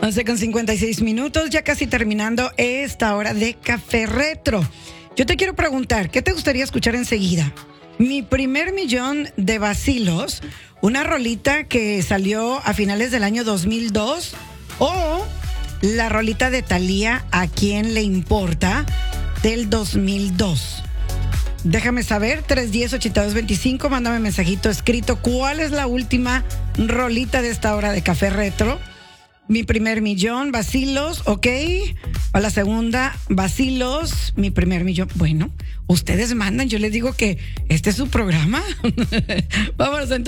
11:56, ya casi terminando esta hora de Café Retro. Yo te quiero preguntar, ¿qué te gustaría escuchar enseguida? Mi primer millón de vacilos, una rolita que salió a finales del año 2002, o la rolita de Thalía, ¿A quién le importa?, del 2002. Déjame saber, 310-8225, mándame mensajito escrito. ¿Cuál es la última rolita de esta hora de Café Retro? Mi primer millón, vacilos, ¿ok? O la segunda, vacilos, mi primer millón. Bueno, ustedes mandan, yo les digo que este es su programa. Vámonos entonces.